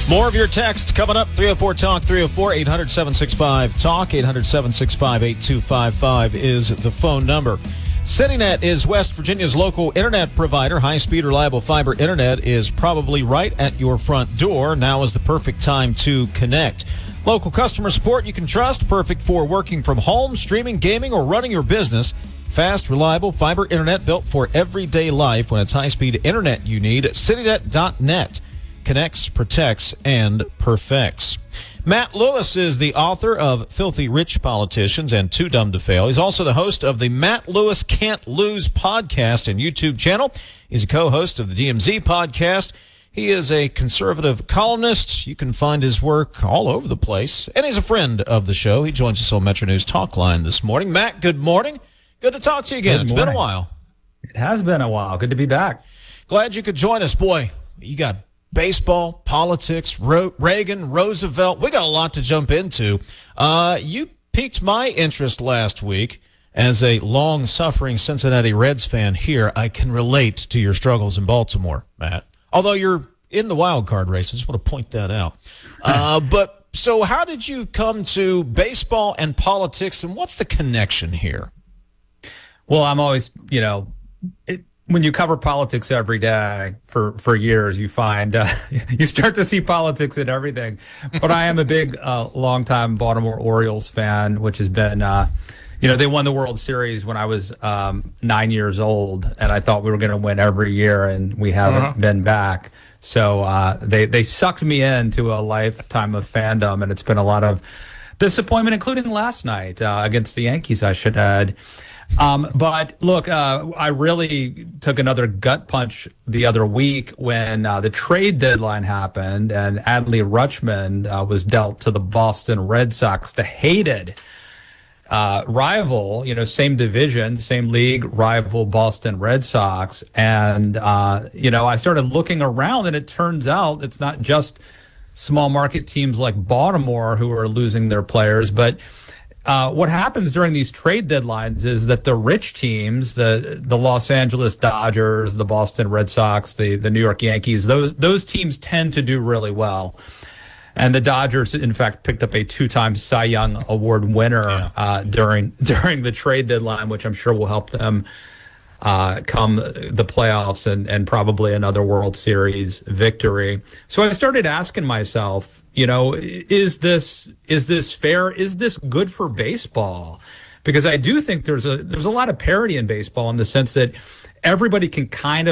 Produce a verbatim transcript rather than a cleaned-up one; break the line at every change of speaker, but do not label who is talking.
More of your text coming up. three oh four talk, three oh four, eight hundred, seven six five, talk, eight hundred, seven six five, eight two five five is the phone number. CityNet is West Virginia's local internet provider. High-speed, reliable fiber internet is probably right at your front door. Now is the perfect time to connect. Local customer support you can trust, perfect for working from home, streaming, gaming, or running your business. Fast, reliable fiber internet built for everyday life. When it's high-speed internet you need, citynet dot net. Connects, protects, and perfects. Matt Lewis is the author of Filthy Rich Politicians and Too Dumb to Fail. He's also the host of the Matt Lewis Can't Lose podcast and YouTube channel. He's a co-host of the D M Z podcast. He is a conservative columnist. You can find his work all over the place. And he's a friend of the show. He joins us on Metro News Talk Line this morning. Matt, good morning. Good to talk to you again.
Good
it's
morning.
been a while.
It has been a while. Good to be back.
Glad you could join us. Boy, you got baseball, politics, Ro- Reagan, Roosevelt. We got a lot to jump into. Uh, you piqued my interest last week. As a long-suffering Cincinnati Reds fan here, I can relate to your struggles in Baltimore, Matt. Although you're in the wild card race, I just want to point that out. Uh, but so how did you come to baseball and politics, and what's the connection here?
Well, I'm always, you know, it, when you cover politics every day for, for years, you find uh, you start to see politics in everything. But I am a big, uh, longtime Baltimore Orioles fan, which has been, uh, you know, they won the World Series when I was um, nine years old, and I thought we were going to win every year, and we haven't uh-huh. been back. So uh, they they sucked me into a lifetime of fandom, and it's been a lot of disappointment, including last night uh, against the Yankees, I should add. Um, but look, uh, I really took another gut punch the other week when uh, the trade deadline happened and Adley Rutschman uh, was dealt to the Boston Red Sox, the hated uh, rival, you know, same division, same league, rival Boston Red Sox. And, uh, you know, I started looking around, and it turns out it's not just small market teams like Baltimore who are losing their players, but Uh, what happens during these trade deadlines is that the rich teams, the the Los Angeles Dodgers, the Boston Red Sox, the, the New York Yankees, those those teams tend to do really well. And the Dodgers, in fact, picked up a two-time Cy Young Award winner yeah. uh, during during the trade deadline, which I'm sure will help them uh, come the playoffs and, and probably another World Series victory. So I started asking myself, you know, is this is this fair? Is this good for baseball? Because I do think there's a there's a lot of parity in baseball in the sense that everybody can kind of